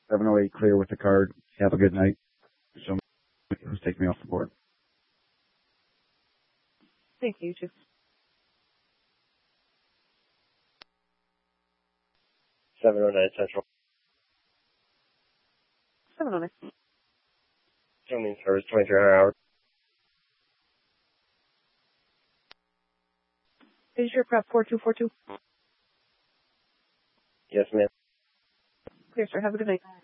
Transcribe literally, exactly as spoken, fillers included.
seven oh eight clear with the card. Have a good night. So, who's taking me off the board? Thank you, too. seven oh nine Central. seven oh nine. Filming service twenty-three hundred hours. Is your prep four two four two? Yes, ma'am. Clear, sir. Have a good night.